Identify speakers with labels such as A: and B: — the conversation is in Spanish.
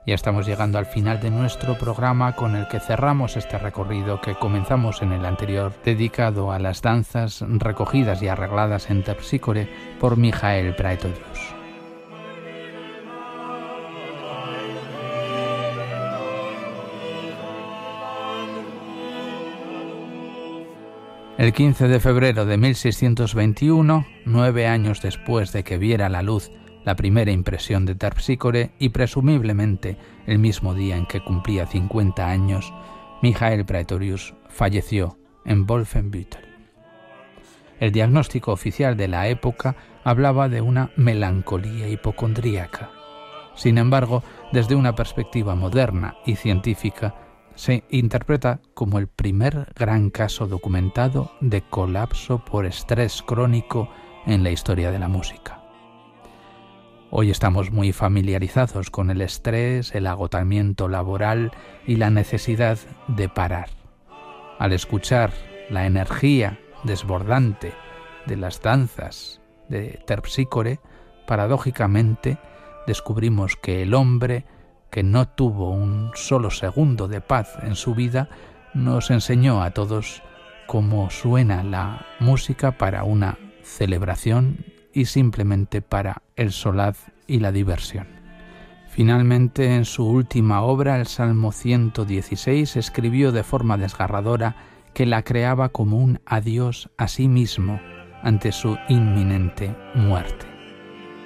A: Ya estamos llegando al final de nuestro programa, con el que cerramos este recorrido que comenzamos en el anterior, dedicado a las danzas recogidas y arregladas en Terpsícore por Michael Praetorius. El 15 de febrero de 1621, 9 años después de que viera la luz la primera impresión de Terpsícore y presumiblemente el mismo día en que cumplía 50 años, Michael Praetorius falleció en Wolfenbüttel. El diagnóstico oficial de la época hablaba de una melancolía hipocondríaca. Sin embargo, desde una perspectiva moderna y científica, se interpreta como el primer gran caso documentado de colapso por estrés crónico en la historia de la música. Hoy estamos muy familiarizados con el estrés, el agotamiento laboral y la necesidad de parar. Al escuchar la energía desbordante de las danzas de Terpsícore, paradójicamente descubrimos que el hombre, que no tuvo un solo segundo de paz en su vida, nos enseñó a todos cómo suena la música para una celebración y simplemente para el solaz y la diversión. Finalmente, en su última obra, el Salmo 116, escribió de forma desgarradora que la creaba como un adiós a sí mismo ante su inminente muerte.